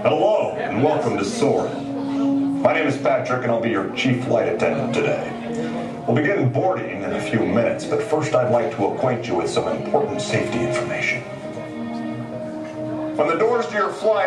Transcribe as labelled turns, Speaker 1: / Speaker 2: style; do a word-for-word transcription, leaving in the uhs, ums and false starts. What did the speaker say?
Speaker 1: Hello, and welcome to Soarin'. My name is Patrick, and I'll be your chief flight attendant today. We'll begin boarding in a few minutes, but first I'd like to acquaint you with some important safety information. When the doors to your flight